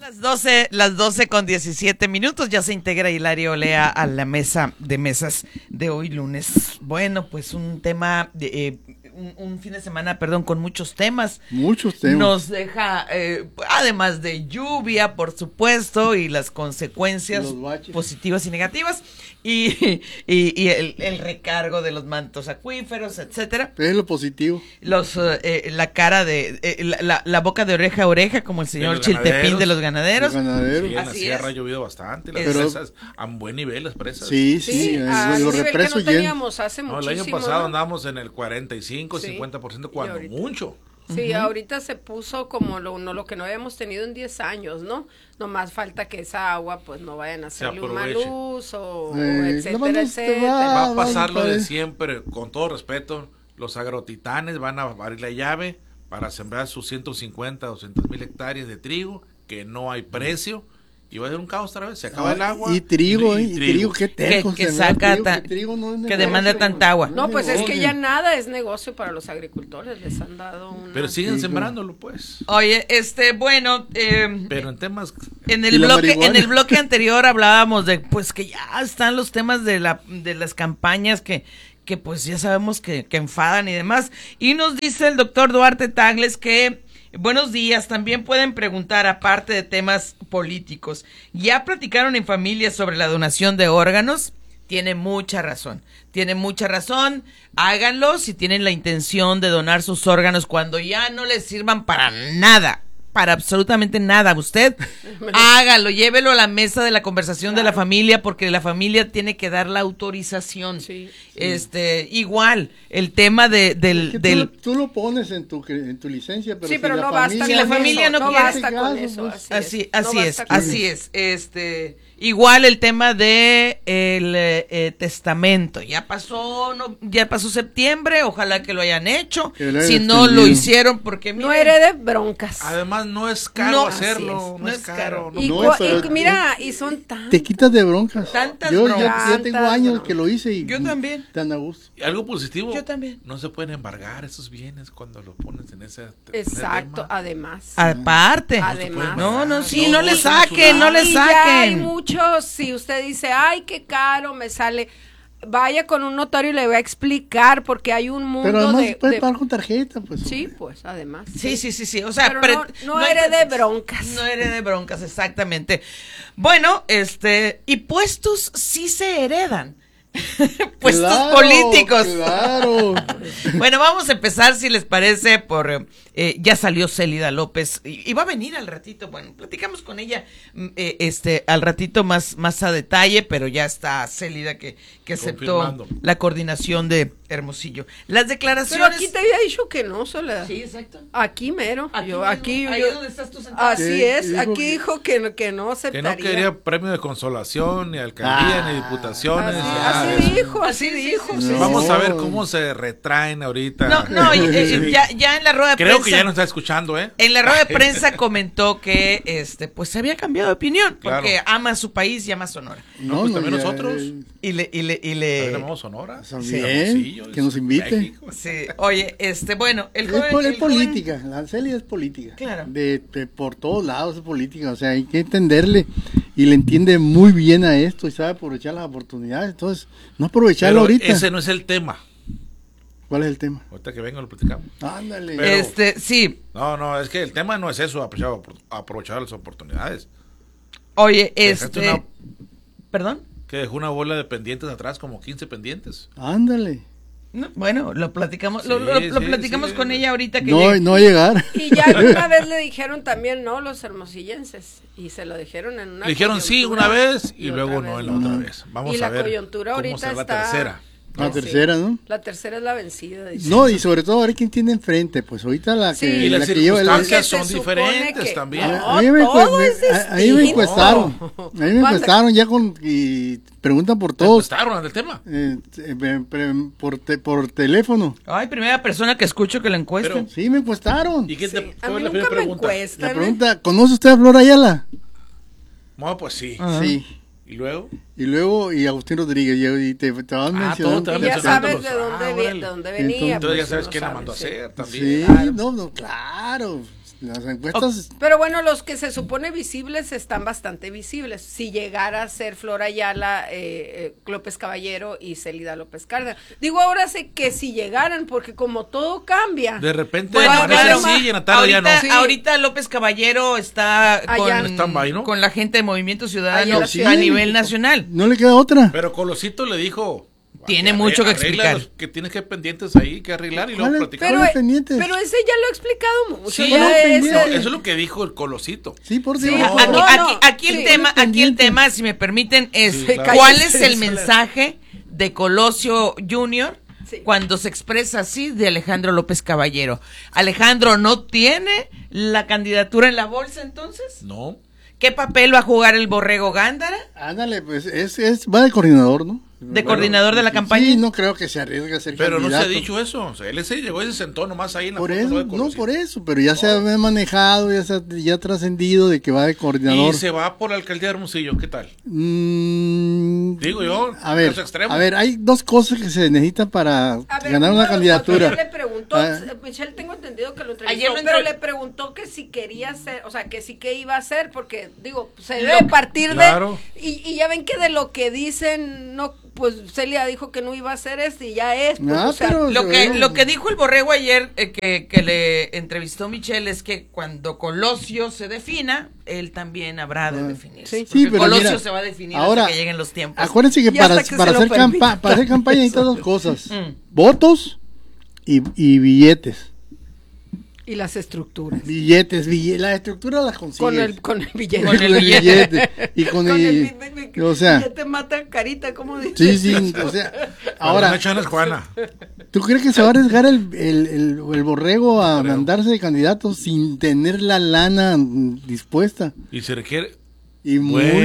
Las 12 con 17 minutos, ya se integra Hilario Olea a la mesa de mesas de hoy lunes. Bueno, pues un tema, un fin de semana, con muchos temas. Muchos temas. Nos deja, además de lluvia, por supuesto, y las consecuencias positivas y negativas, y el recargo de los mantos acuíferos, etcétera. Es lo positivo. La cara de, la boca de oreja a oreja, como el señor Chiltepín de los ganaderos. Sí, en la sierra ha llovido bastante, las presas a buen nivel, las presas. Sí, los represos que no teníamos hace muchísimo. El año pasado andábamos en el 45, 50% cuando mucho. Sí, ahorita se puso como lo que no habíamos tenido en 10 años, ¿no? Nomás falta que esa agua pues no vayan a hacerle un mal uso, etcétera, etcétera. Va a pasar lo de siempre, con todo respeto, los agrotitanes van a abrir la llave para sembrar sus 150, 200,000 hectáreas de trigo, que no hay precio, y va a ser un caos otra vez, se acaba el agua. Y trigo, qué tercos. Que saca, que demanda tanta agua. No, pues es que ya nada es negocio para los agricultores, les han dado una... Pero siguen sembrándolo, pues. Oye, bueno... pero en temas... En el bloque anterior hablábamos de, pues, que ya están los temas de las campañas que pues ya sabemos que enfadan y demás. Y nos dice el doctor Duarte Tagles que, buenos días, también pueden preguntar aparte de temas políticos. ¿Ya platicaron en familia sobre la donación de órganos? Tiene mucha razón, háganlo si tienen la intención de donar sus órganos cuando ya no les sirvan para nada. Para absolutamente nada, usted hágalo, llévelo a la mesa de la conversación de la familia, porque la familia tiene que dar la autorización. Sí. Igual, el tema del tú lo pones en tu licencia, pero sí, pero no basta. Si la familia no quiere, basta con eso. Así es. Igual el tema de el testamento, ya pasó septiembre, ojalá que lo hayan hecho. Si no lo hicieron, porque no herede broncas. Además no es caro hacerlo, no es caro. Y son tantas. Te quitas de broncas. Tantas broncas. Ya tengo años que lo hice y yo también. Tan a gusto. Y algo positivo. Yo también. No se pueden embargar esos bienes cuando los pones en ese. Exacto, además. Aparte. Además. No le saquen. Ya hay muchos, si usted dice, ay, qué caro me sale, vaya con un notario y le va a explicar, porque hay un mundo pero además puede pagar con tarjeta, pues. Sí, pues, además. Sí, o sea, pero no herede broncas. No herede broncas, exactamente. Bueno, y puestos sí se heredan. Puestos políticos. Claro. Bueno, vamos a empezar, si les parece, por ya salió Célida López y va a venir al ratito. Bueno, platicamos con ella al ratito más a detalle, pero ya está Célida que aceptó la coordinación de Hermosillo. Las declaraciones. Pero aquí te había dicho que no, Soledad. Sí, exacto. Aquí mero. Ahí donde estás tú sentado. Así es. Aquí dijo que no aceptaría. Que no quería premio de consolación, ni alcaldía, ni diputaciones. Así dijo. Vamos a ver cómo se retraen ahorita. Ya en la rueda de prensa. Creo que ya nos está escuchando, En la rueda de prensa comentó que pues se había cambiado de opinión, porque ama a su país y ama a Sonora. No, pues también nosotros. Y le amamos Sonora. Sí, que nos invite. México. Sí, oye, bueno, es política, la Célida es política. Claro. Por todos lados es política, o sea, hay que entenderle, y le entiende muy bien a esto y sabe aprovechar las oportunidades, entonces no aprovecharlo ahorita. Ese no es el tema. ¿Cuál es el tema? Ahorita que venga lo platicamos. Ándale. Pero, sí. No, es que el tema no es eso, aprovechar las oportunidades. Oye, ¿perdón? Que dejó una bola de pendientes atrás, como 15 pendientes. Ándale. No, bueno, lo platicamos, platicamos con ella ahorita que no llegar. Y ya una vez le dijeron también no los hermosillenses, y se lo dijeron en una. Le dijeron sí una vez y luego no en la otra vez. Vamos a ver. Y la coyuntura ahorita será está. La tercera. La tercera, ¿no? La tercera es la vencida. Dice. No, y sobre todo a ver quién tiene enfrente, pues ahorita la que... Y las circunstancias son diferentes también. A mí me encuestaron, ya y preguntan por todos. ¿Te encuestaron del tema? Por teléfono. Ay, primera persona que escucho que la encuestan. Sí, me encuestaron. ¿Y qué te a mí nunca me encuestan. La pregunta, ¿conoce usted a Flor Ayala? No, pues sí. Sí. ¿Y luego? Y Agustín Rodríguez, y te van mencionando. Y ya sabes de dónde venía. Entonces ya sabes quién la mandó a hacer también. Sí, no, claro. Las encuestas... Pero bueno, los que se supone visibles están bastante visibles. Si llegara a ser Flor Ayala, López Caballero y Célida López Cárdenas. Digo, ahora sé que si llegaran, porque como todo cambia. De repente, bueno, claro, sí, y Natalia ya no. Sí. Ahorita López Caballero está con la gente de Movimiento Ciudadano a nivel nacional. No le queda otra. Pero Colosito le dijo... Tiene mucho que explicar. Los que tienes que pendientes ahí, que arreglar y luego platicar. Pero ese ya lo he explicado mucho. Sí, eso es lo que dijo el Colosito. Sí, por sí. Aquí el tema, si me permiten, es ¿cuál es el mensaje de Colosio Jr. cuando se expresa así de Alejandro López Caballero? ¿Alejandro no tiene la candidatura en la bolsa entonces? No. ¿Qué papel va a jugar el Borrego Gándara? Ándale, pues va de coordinador, ¿no? Coordinador de la campaña. Sí, no creo que se arriesgue a ser pero candidato. No se ha dicho eso. O sea, él se llegó y se sentó nomás ahí en la por eso, pero ya se ha manejado, ya ha trascendido de que va de coordinador. Y se va por la alcaldía de Hermosillo, ¿qué tal? Digo yo, a ver, hay dos cosas que se necesitan para ganar una candidatura. Le preguntó, Michelle, tengo entendido que lo entrevistó, pero le preguntó que si quería hacer, o sea, que sí que iba a hacer, porque digo, se debe partir de, y ya ven que de lo que dicen, no, pues Celia dijo que no iba a hacer y ya es. Pues, o sea, lo que dijo el Borrego ayer, que le entrevistó Michelle, es que cuando Colosio se defina, él también habrá de definirse. Sí, pero Colosio mira, se va a definir ahora, hasta que lleguen los tiempos. Acuérdense que para hacer campaña necesitan dos cosas: votos y billetes. Y las estructuras. Billetes, la estructura las consigues. Con el billete. Con el billete. Y con el o sea. Billete mata carita, ¿cómo dices? Sí, o sea. Ahora. Juana. ¿Tú crees que se va a arriesgar el Borrego a mandarse de candidato sin tener la lana dispuesta? Y se requiere. Y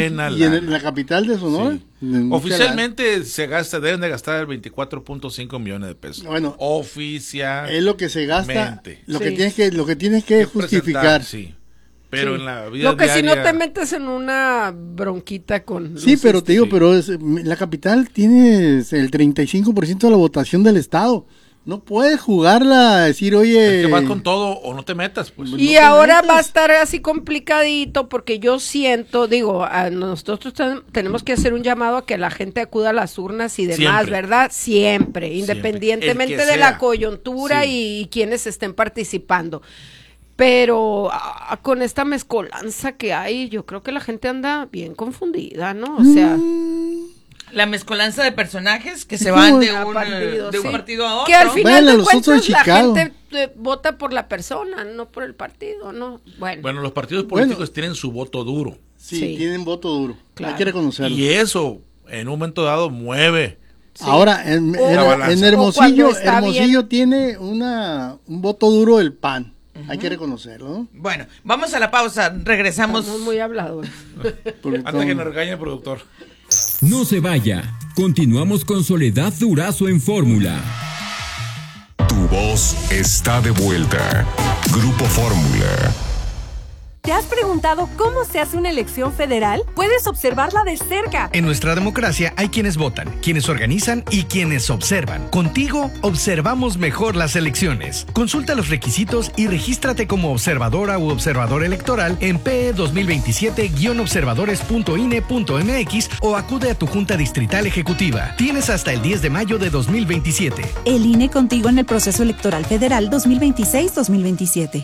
en la capital de Sonora. Sí. Oficialmente deben de gastar 24.5 millones de pesos. Bueno, oficial. Es lo que se gasta. Lo que tienes que justificar. Sí. Pero en la vida lo que diaria... si no te metes en una bronquita con... Sí, pero te digo, pero la capital tiene el 35% de la votación del estado. No puedes jugarla, decir, oye... Es que vas con todo o no te metas, pues. Y ahora va a estar así complicadito porque yo siento, nosotros tenemos que hacer un llamado a que la gente acuda a las urnas y demás, siempre. ¿Verdad? Siempre, independientemente de la coyuntura y quienes estén participando. Pero con esta mezcolanza que hay, yo creo que la gente anda bien confundida, ¿no? O sea... La mezcolanza de personajes que se van de un partido a otro. Que al final de cuentas la gente vota por la persona, no por el partido, ¿no? Bueno, los partidos políticos tienen su voto duro. Sí, tienen voto duro. Claro. Hay que reconocerlo. Y eso, en un momento dado, mueve. Sí. Ahora, en Hermosillo tiene un voto duro el PAN. Hay que reconocerlo, ¿no? Bueno, vamos a la pausa, regresamos. Estamos muy habladores. Hasta que nos regañe el productor. No se vaya. Continuamos con Soledad Durazo en Fórmula. Tu voz está de vuelta. Grupo Fórmula. ¿Te has preguntado cómo se hace una elección federal? Puedes observarla de cerca. En nuestra democracia hay quienes votan, quienes organizan y quienes observan. Contigo observamos mejor las elecciones. Consulta los requisitos y regístrate como observadora u observador electoral en PE 2027-observadores.ine.mx o acude a tu Junta Distrital Ejecutiva. Tienes hasta el 10 de mayo de 2027. El INE contigo en el proceso electoral federal 2026-2027.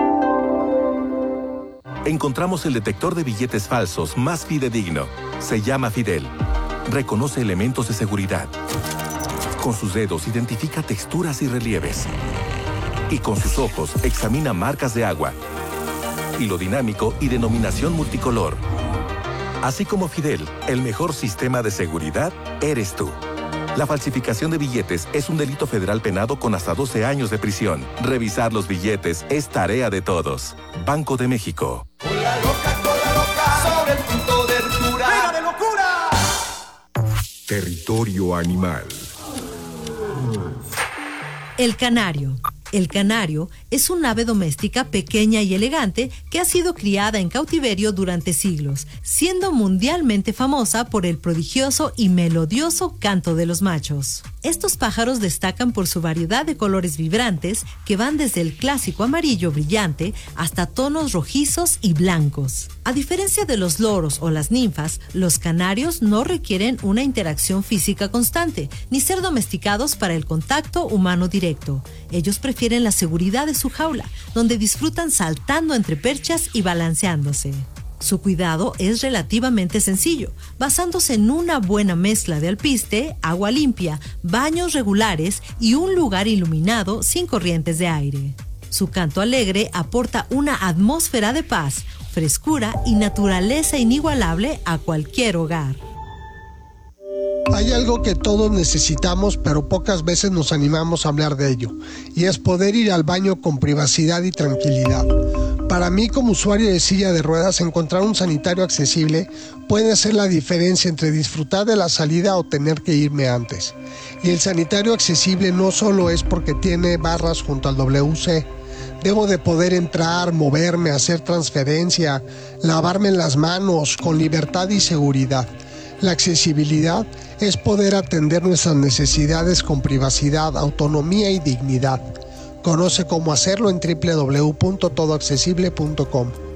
Encontramos el detector de billetes falsos más fidedigno. Se llama Fidel. Reconoce elementos de seguridad. Con sus dedos identifica texturas y relieves. Y con sus ojos examina marcas de agua, hilo dinámico y denominación multicolor. Así como Fidel, el mejor sistema de seguridad eres tú. La falsificación de billetes es un delito federal penado con hasta 12 años de prisión. Revisar los billetes es tarea de todos. Banco de México. Cola loca, sobre el punto de ruptura. ¡Pena de locura! Territorio animal. El canario. El canario Es un ave doméstica pequeña y elegante que ha sido criada en cautiverio durante siglos, siendo mundialmente famosa por el prodigioso y melodioso canto de los machos. Estos pájaros destacan por su variedad de colores vibrantes que van desde el clásico amarillo brillante hasta tonos rojizos y blancos. A diferencia de los loros o las ninfas, los canarios no requieren una interacción física constante, ni ser domesticados para el contacto humano directo. Ellos prefieren la seguridad de su jaula, donde disfrutan saltando entre perchas y balanceándose. Su cuidado es relativamente sencillo, basándose en una buena mezcla de alpiste, agua limpia, baños regulares y un lugar iluminado sin corrientes de aire. Su canto alegre aporta una atmósfera de paz, frescura y naturaleza inigualable a cualquier hogar. Hay algo que todos necesitamos, pero pocas veces nos animamos a hablar de ello, y es poder ir al baño con privacidad y tranquilidad. Para mí, como usuario de silla de ruedas, encontrar un sanitario accesible puede ser la diferencia entre disfrutar de la salida o tener que irme antes. Y el sanitario accesible no solo es porque tiene barras junto al WC. Debo de poder entrar, moverme, hacer transferencia, lavarme las manos con libertad y seguridad. La accesibilidad es poder atender nuestras necesidades con privacidad, autonomía y dignidad. Conoce cómo hacerlo en www.todoaccesible.com.